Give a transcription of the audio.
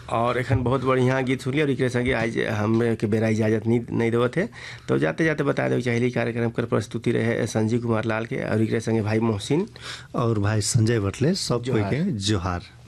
और एखन बहुत बढ़िया गीत सुनलिए और एकरे संगे आज हम के बेरा इजाजत नहीं देवत है। तो जाते जाते बता दें चाहिए कार्यक्रम कर प्रस्तुति रहे संजीव कुमार लाल के और एकरे संगे भाई मोहसिन और भाई संजय बटले सब कोई के जोहार।